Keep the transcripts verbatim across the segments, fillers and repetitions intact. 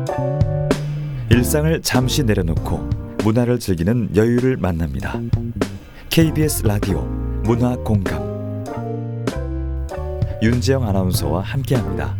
일상을 잠시 내려놓고 문화를 즐기는 여유를 만납니다. 케이비에스 라디오 문화공감, 윤지영 아나운서와 함께합니다.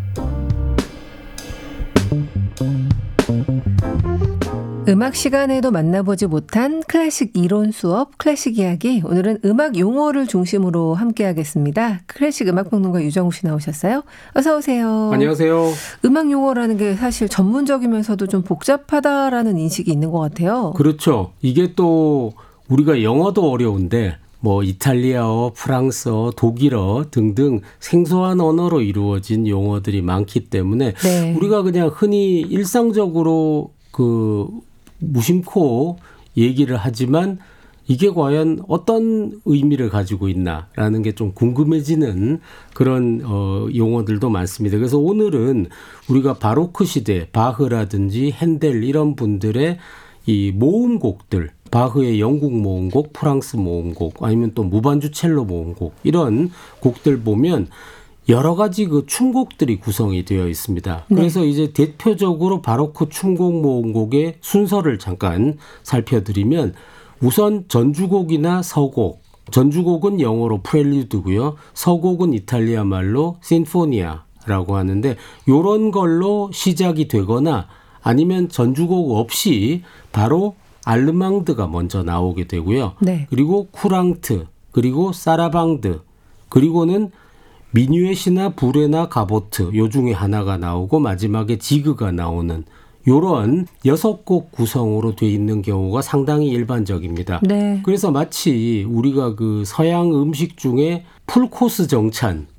음악 시간에도 만나보지 못한 클래식 이론 수업, 클래식 이야기. 오늘은 음악 용어를 중심으로 함께하겠습니다. 클래식 음악평론가 유정우 씨 나오셨어요. 어서 오세요. 안녕하세요. 음악 용어라는 게 사실 전문적이면서도 좀 복잡하다라는 인식이 있는 것 같아요. 그렇죠. 이게 또 우리가 영어도 어려운데 뭐 이탈리아어, 프랑스어, 독일어 등등 생소한 언어로 이루어진 용어들이 많기 때문에 네. 우리가 그냥 흔히 일상적으로 그 무심코 얘기를 하지만 이게 과연 어떤 의미를 가지고 있나라는 게 좀 궁금해지는 그런 어, 용어들도 많습니다. 그래서 오늘은 우리가 바로크 시대, 바흐라든지 핸델 이런 분들의 이 모음곡들, 바흐의 영국 모음곡, 프랑스 모음곡, 아니면 또 무반주 첼로 모음곡 이런 곡들 보면 여러 가지 그 춤곡들이 구성이 되어 있습니다. 네. 그래서 이제 대표적으로 바로크 춤곡 모음곡의 순서를 잠깐 살펴드리면 우선 전주곡이나 서곡, 전주곡은 영어로 프렐류드고요. 서곡은 이탈리아 말로 신포니아라고 하는데 이런 걸로 시작이 되거나 아니면 전주곡 없이 바로 알르망드가 먼저 나오게 되고요. 네. 그리고 쿠랑트, 그리고 사라방드, 그리고는 미뉴엣이나 부레나 가보트 요 중에 하나가 나오고 마지막에 지그가 나오는 이런 여섯 곡 구성으로 돼 있는 경우가 상당히 일반적입니다. 네. 그래서 마치 우리가 그 서양 음식 중에 풀코스 정찬